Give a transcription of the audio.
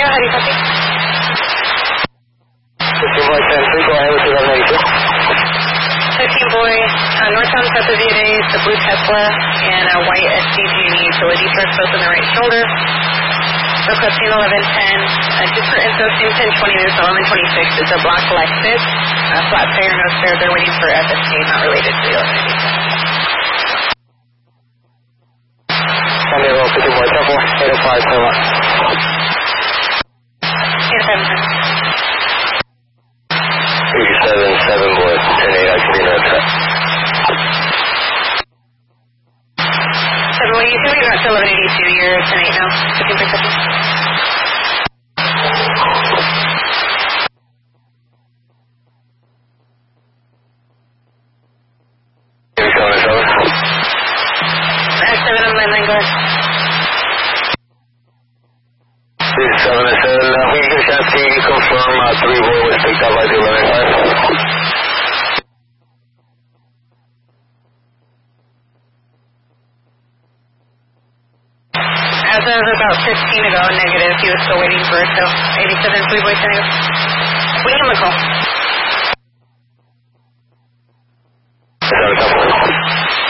Tango, how do you copy? 15 boy 10-3, go ahead with 1182. 15 boy, northbound south of View the blue Tesla, and a white SCG utility truck, both on the right shoulder. Requesting 1110, just for info, same 1020, there's 1126, it's a black Lexus, flat tire, no spare, they're waiting for FSC, not related to the 1180. Sunday roll 15 boy 10-4, 805, clear lot. 87, 7 boy 10-8, I can be no set. 7 boy, you can leave out to 1182, you're 10-8 now, 15 per second. As of about 15 ago, negative, he was still waiting for it, so 87, 3 boy 10.